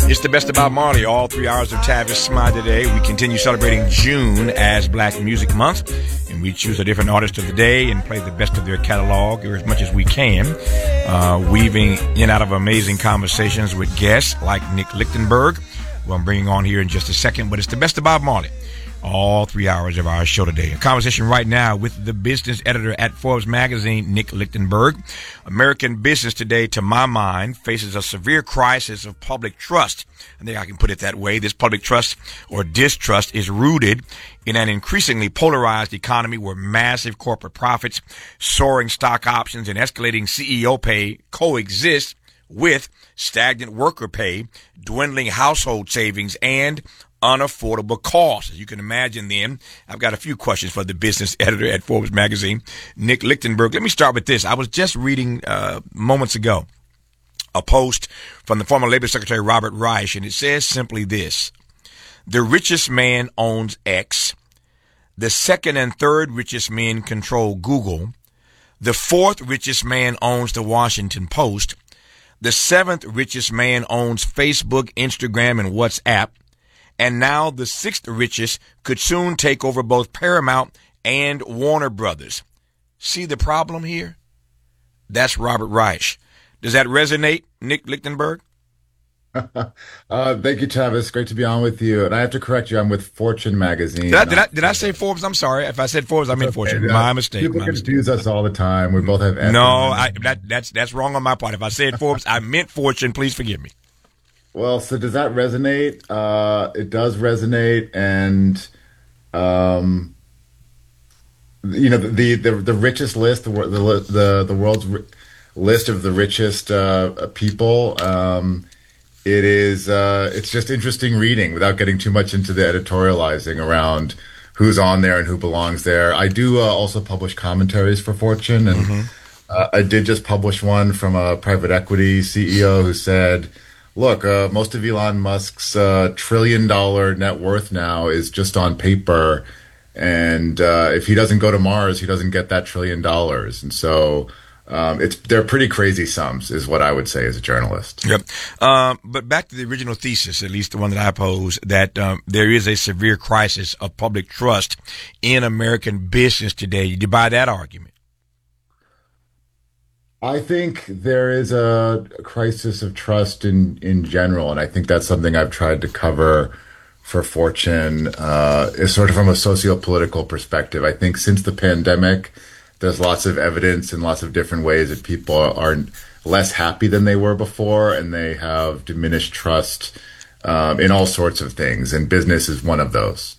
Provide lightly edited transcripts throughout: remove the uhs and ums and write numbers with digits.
It's the best about Marley. All 3 hours of Tavis Smiley today. We continue celebrating June as Black Music Month, and we choose a different artist of the day and play the best of their catalog, or as much as we can, weaving in and out of amazing conversations with guests like Nick Lichtenberg, who I'm bringing on here in just a second. But it's the best about Marley. All 3 hours of our show today. A conversation right now with the business editor at Forbes magazine, Nick Lichtenberg. American business today, to my mind, faces a severe crisis of public trust. I think I can put it that way. This public trust or distrust is rooted in an increasingly polarized economy where massive corporate profits, soaring stock options, and escalating CEO pay coexist with stagnant worker pay, dwindling household savings, and unaffordable costs. As you can imagine then, I've got a few questions for the business editor at Forbes magazine, Nick Lichtenberg. Let me start with this. I was just reading moments ago a post from the former Labor Secretary Robert Reich, and it says simply this: the richest man owns X, the second and third richest men control Google, the fourth richest man owns the Washington Post, the seventh richest man owns Facebook, Instagram, and WhatsApp, and now the sixth richest could soon take over both Paramount and Warner Brothers. See the problem here? That's Robert Reich. Does that resonate, Nick Lichtenberg? Thank you, Tavis. Great to be on with you. And I have to correct you. I'm with Fortune magazine. Did I say Forbes? I'm sorry. If I said Forbes, I meant Fortune. My mistake. People confuse us all the time. We both have F. No, that's wrong on my part. If I said Forbes, I meant Fortune. Please forgive me. Well, so does that resonate? It does resonate, and the richest list, the world's list of the richest people. It's just interesting reading without getting too much into the editorializing around who's on there and who belongs there. I do also publish commentaries for Fortune, and I did just publish one from a private equity CEO who said, look, most of Elon Musk's $1 trillion net worth now is just on paper. And if he doesn't go to Mars, he doesn't get that $1 trillion. And so they're pretty crazy sums, is what I would say as a journalist. Yep. But back to the original thesis, at least the one that I pose, that there is a severe crisis of public trust in American business today. Do you buy that argument? I think there is a crisis of trust in general, and I think that's something I've tried to cover for Fortune, is sort of from a socio-political perspective. I think since the pandemic, there's lots of evidence in lots of different ways that people are less happy than they were before, and they have diminished trust in all sorts of things, and business is one of those.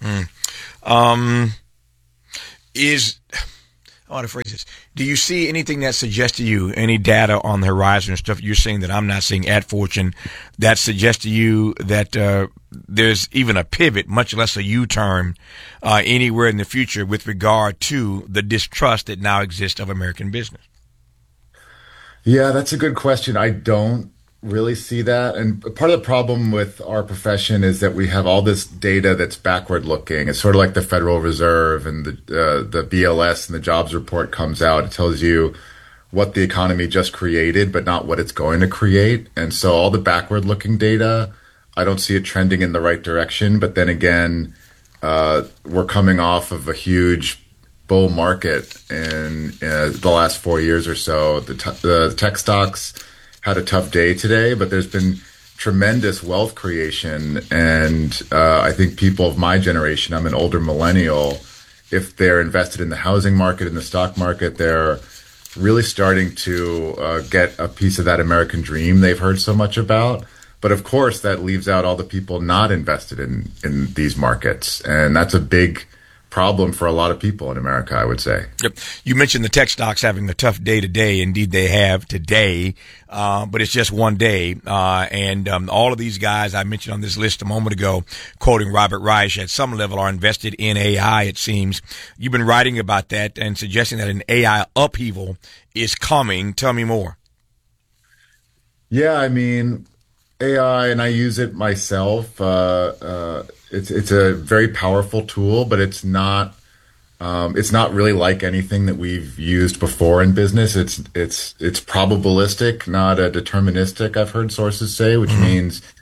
I want to phrase this. Do you see anything that suggests to you, any data on the horizon or stuff you're seeing that I'm not seeing at Fortune, that suggests to you that there's even a pivot, much less a U-turn, anywhere in the future with regard to the distrust that now exists of American business? Yeah, that's a good question. I don't really see that. And part of the problem with our profession is that we have all this data that's backward looking. It's sort of like the Federal Reserve and the BLS and the jobs report comes out. It tells you what the economy just created, but not what it's going to create. And so all the backward looking data, I don't see it trending in the right direction. But then again, we're coming off of a huge bull market in the last 4 years or so. The tech stocks had a tough day today, but there's been tremendous wealth creation. And I think people of my generation, I'm an older millennial, if they're invested in the housing market, in the stock market, they're really starting to get a piece of that American dream they've heard so much about. But of course, that leaves out all the people not invested in these markets. And that's a big problem for a lot of people in America, I would say. Yep. You mentioned the tech stocks having a tough day today. Indeed, they have today, but it's just one day. And all of these guys I mentioned on this list a moment ago, quoting Robert Reich, at some level are invested in AI, it seems. You've been writing about that and suggesting that an AI upheaval is coming. Tell me more. Yeah, I mean, AI, and I use it myself. It's a very powerful tool, but it's not really like anything that we've used before in business. It's probabilistic, not deterministic, I've heard sources say, which means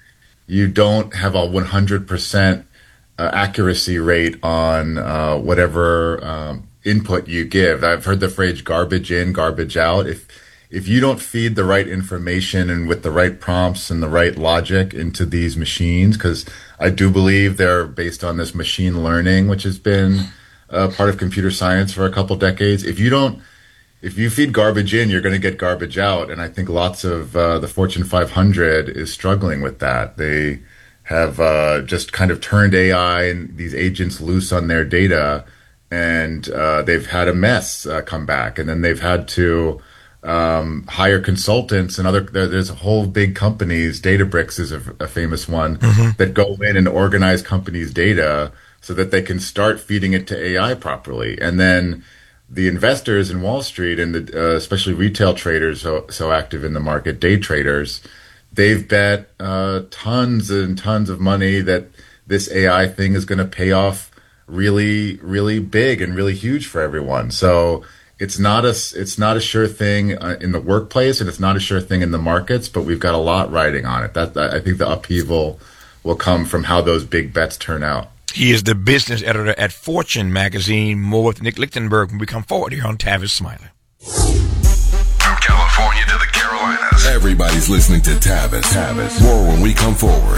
you don't have a 100% accuracy rate on whatever input you give. I've heard the phrase garbage in, garbage out. If you don't feed the right information and with the right prompts and the right logic into these machines, because I do believe they're based on this machine learning, which has been part of computer science for a couple decades. If you feed garbage in, you're going to get garbage out. And I think lots of the Fortune 500 is struggling with that. They have just kind of turned AI and these agents loose on their data, and they've had a mess come back. And then they've had to hire consultants and there's whole big companies. Databricks is a famous one that go in and organize companies' data so that they can start feeding it to AI properly. And then the investors in Wall Street and especially retail traders so active in the market, day traders, they've bet tons and tons of money that this AI thing is going to pay off really, really big and really huge for everyone. So it's not a sure thing in the workplace, and it's not a sure thing in the markets, but we've got a lot riding on it. I think the upheaval will come from how those big bets turn out. He is the business editor at Fortune magazine. More with Nick Lichtenberg when we come forward here on Tavis Smiley. From California to the Carolinas, everybody's listening to Tavis. More when we come forward.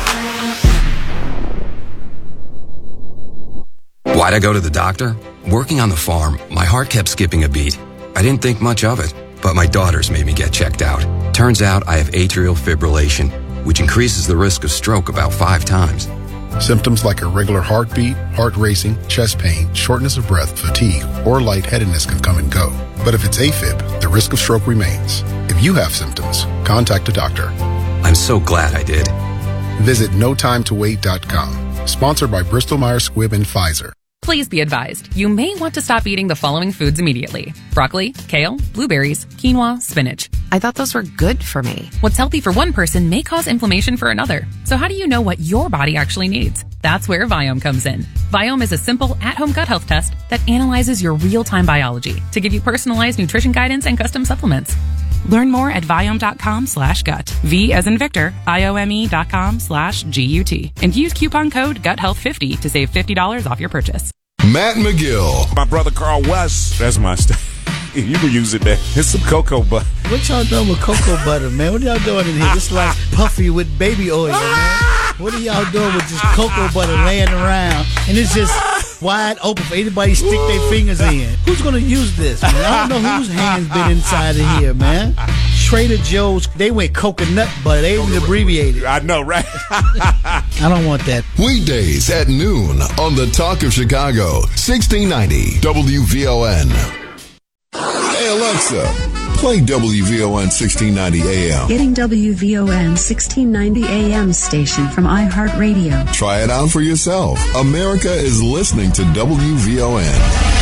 Why'd I go to the doctor? Working on the farm, my heart kept skipping a beat. I didn't think much of it, but my daughters made me get checked out. Turns out I have atrial fibrillation, which increases the risk of stroke about 5 times. Symptoms like irregular heartbeat, heart racing, chest pain, shortness of breath, fatigue, or lightheadedness can come and go. But if it's AFib, the risk of stroke remains. If you have symptoms, contact a doctor. I'm so glad I did. Visit notimetowait.com. Sponsored by Bristol Myers Squibb and Pfizer. Please be advised, you may want to stop eating the following foods immediately. Broccoli, kale, blueberries, quinoa, spinach. I thought those were good for me. What's healthy for one person may cause inflammation for another. So how do you know what your body actually needs? That's where Viome comes in. Viome is a simple at-home gut health test that analyzes your real-time biology to give you personalized nutrition guidance and custom supplements. Learn more at Viome.com/gut. V as in Victor, IOME.com/GUT. And use coupon code GUTHEALTH50 to save $50 off your purchase. Matt McGill. My brother Carl West. That's my stuff. You can use it, man. It's some cocoa butter. What y'all doing with cocoa butter, man? What are y'all doing in here? It's like puffy with baby oil, man. What are y'all doing with just cocoa butter laying around? And it's just wide open for anybody to stick their fingers in. Who's going to use this, man? I don't know whose hands been inside of here, man. Trader Joe's, they went coconut butter. They even abbreviated. I know, right? I don't want that. Weekdays at noon on the Talk of Chicago, 1690 WVON. Hey, Alexa, play WVON 1690 AM. Getting WVON 1690 AM station from iHeartRadio. Try it out for yourself. America is listening to WVON.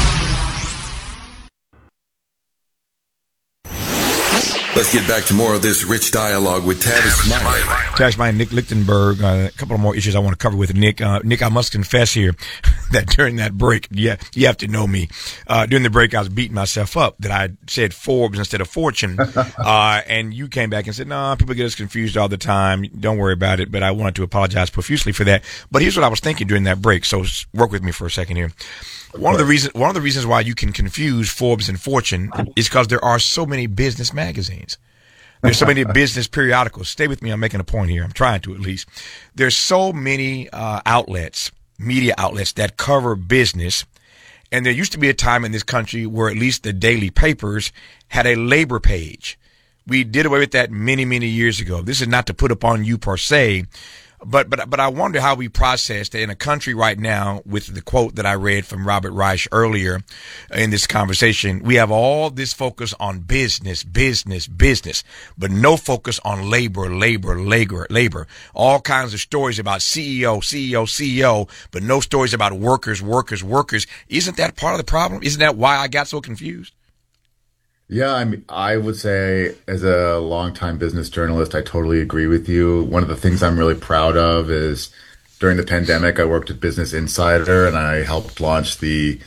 Let's get back to more of this rich dialogue with Tavis Smiley. Tavis Smiley, Nick Lichtenberg. A couple of more issues I want to cover with Nick. Nick, I must confess here that during that break, you have to know me. During the break, I was beating myself up that I said Forbes instead of Fortune. And you came back and said, no, people get us confused all the time. Don't worry about it. But I wanted to apologize profusely for that. But here's what I was thinking during that break. So work with me for a second here. One of the reasons why you can confuse Forbes and Fortune is because there are so many business magazines. There's so many business periodicals. Stay with me. I'm making a point here. I'm trying to, at least. There's so many outlets, media outlets that cover business. And there used to be a time in this country where at least the daily papers had a labor page. We did away with that many, many years ago. This is not to put upon you per se, but I wonder how we process that in a country right now with the quote that I read from Robert Reich earlier in this conversation. We have all this focus on business, but no focus on labor. All kinds of stories about CEO, but no stories about workers. Isn't that part of the problem? Isn't that why I got so confused? Yeah, I mean, I would say as a longtime business journalist, I totally agree with you. One of the things I'm really proud of is during the pandemic, I worked at Business Insider and I helped launch the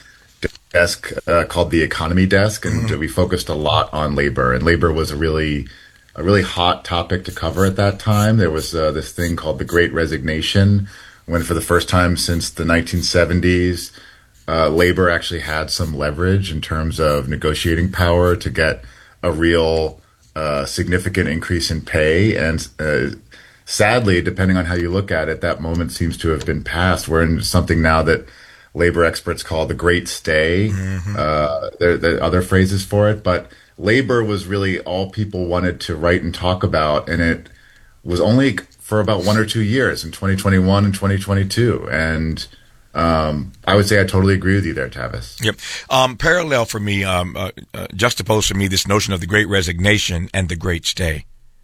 desk called the Economy Desk. And we focused a lot on labor, and labor was a really a really hot topic to cover at that time. There was this thing called the Great Resignation, when for the first time since the 1970s, labor actually had some leverage in terms of negotiating power to get a real significant increase in pay. And sadly, depending on how you look at it, that moment seems to have been past. We're in something now that labor experts call the Great Stay. There are other phrases for it, but labor was really all people wanted to write and talk about, and it was only for about 1 or 2 years in 2021 and 2022. And I would say I totally agree with you there, Tavis. Yep. Parallel for me, juxtaposed for me, this notion of the Great Resignation and the Great Stay.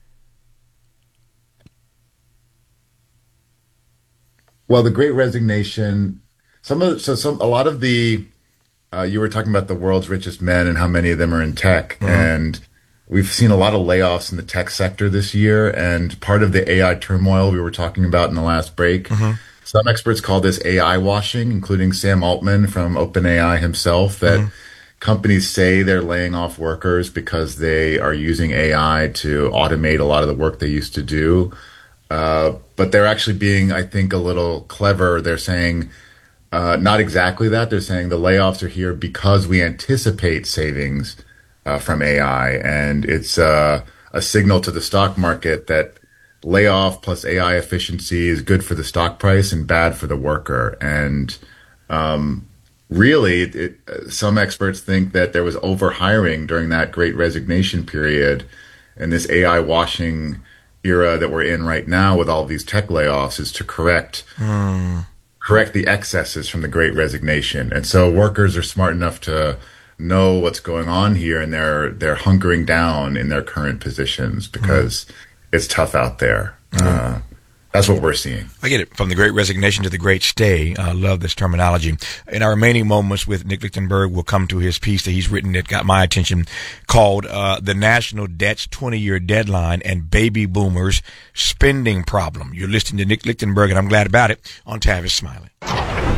Well, the Great Resignation, a lot of the, you were talking about the world's richest men and how many of them are in tech, and we've seen a lot of layoffs in the tech sector this year, and part of the AI turmoil we were talking about in the last break. Some experts call this AI washing, including Sam Altman from OpenAI himself, that companies say they're laying off workers because they are using AI to automate a lot of the work they used to do. But they're actually being, I think, a little clever. They're saying not exactly that. They're saying the layoffs are here because we anticipate savings from AI. And it's a signal to the stock market that layoff plus AI efficiency is good for the stock price and bad for the worker. And really, some experts think that there was overhiring during that Great Resignation period, and this AI washing era that we're in right now with all of these tech layoffs is to correct the excesses from the Great Resignation. And so workers are smart enough to know what's going on here, and they're hunkering down in their current positions because it's tough out there. That's what we're seeing. I get it. From the Great Resignation to the Great Stay. I love this terminology. In our remaining moments with Nick Lichtenberg, we'll come to his piece that he's written that got my attention, called The National Debt's 20-Year Deadline and Baby Boomers' Spending Problem. You're listening to Nick Lichtenberg, and I'm glad about it, on Tavis Smiley.